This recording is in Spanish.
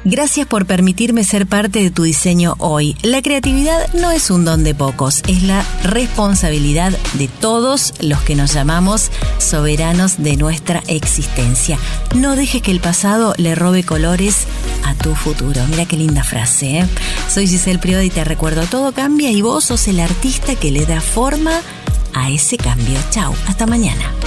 Gracias por permitirme ser parte de tu diseño hoy. La creatividad no es un don de pocos, es la responsabilidad de todos los que nos llamamos soberanos de nuestra existencia. No dejes que el pasado le robe colores a tu futuro. Mira qué linda frase, ¿eh? Soy Giselle Prioda y te recuerdo, todo cambia y vos sos el artista que le da forma a ese cambio. Chau, hasta mañana.